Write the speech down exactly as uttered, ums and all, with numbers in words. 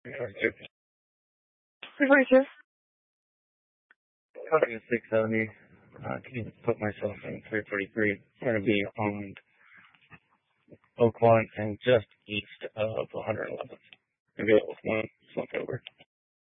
three forty-two. Copy six seventy. Uh, can you put myself in three forty-three? I'm going to be on Oak Lawn and just east of one eleventh. Maybe Oak Lawn, slump over.